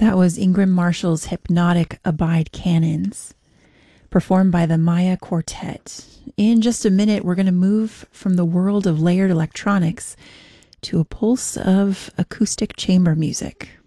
That was Ingram Marshall's hypnotic Abide Canons, performed by the Maya Quartet. In just a minute, we're going to move from the world of layered electronics to a pulse of acoustic chamber music.